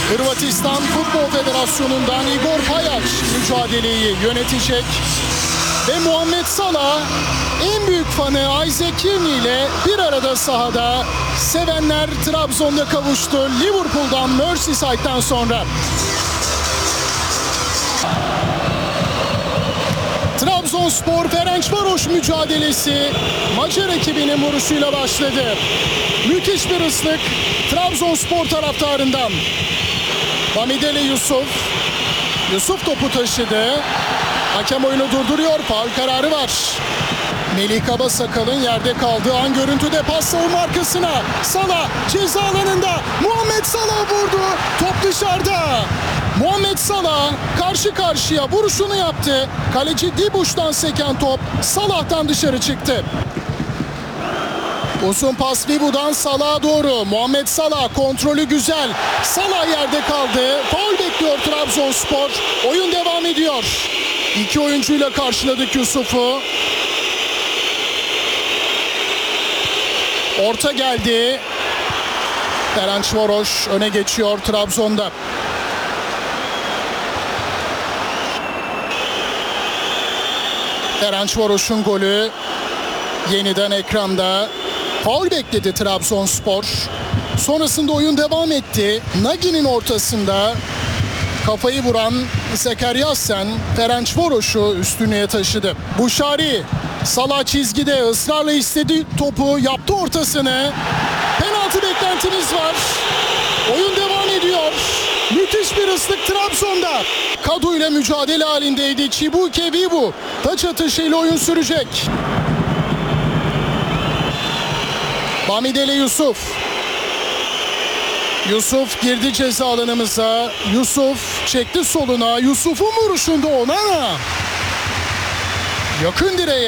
Hırvatistan Futbol Federasyonu'ndan Igor Pajac mücadeleyi yönetecek. Ve Muhammed Salah en büyük fanı Isaac Kearney ile bir arada sahada. Sevenler Trabzon'da kavuştu Liverpool'dan, Merseyside'den sonra. Trabzonspor Ferencvaros mücadelesi Macar ekibinin vuruşuyla başladı. Müthiş bir ıslık Trabzonspor taraftarından. Bamidele Yusuf topu taşıdı. Hakem oyunu durduruyor. Faul kararı var. Melih Kabasakal'ın yerde kaldığı an görüntüde, pas savunma arkasına. Salah ceza alanında. Muhammed Salah vurdu. Top dışarıda. Muhammed Salah karşı karşıya vuruşunu yaptı. Kaleci Dibuç'tan seken top Salah'tan dışarı çıktı. Uzun pas Vibu'dan Salah'a doğru. Muhammed Salah kontrolü güzel. Salah yerde kaldı. Faul bekliyor Trabzonspor. Oyun devam ediyor. İki oyuncuyla karşıladık Yusuf'u. Orta geldi. Ferencvaros öne geçiyor Trabzon'da. Ferencvaros'un golü yeniden ekranda. Faul bekledi Trabzonspor. Sonrasında oyun devam etti. Nagi'nin ortasında kafayı vuran Zekeryasen Ferencvaros'u üstünlüğe taşıdı. Buşari Salah çizgide ısrarla istedi topu, yaptı ortasını. Penaltı beklentimiz var. Oyun devam ediyor. Müthiş bir ıslık Trabzon'da. Kadu ile mücadele halindeydi. Chibuike Vibu taç atışıyla oyun sürecek. Bamidele Yusuf girdi ceza alanımıza. Yusuf çekti soluna. Yusuf'un vuruşunda Onana yakın direğe.